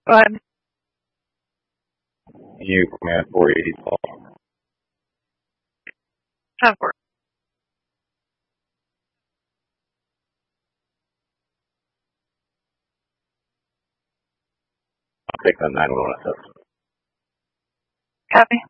Go ahead. You command 480 call. Of course. I'll take that 911 assessment. Copy.